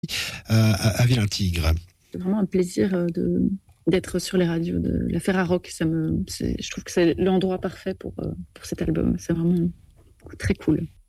à Vilain-Tigre. C'est vraiment un plaisir d'être sur les radios de la Ferrarock. Je trouve que c'est l'endroit parfait pour cet album. C'est vraiment très cool.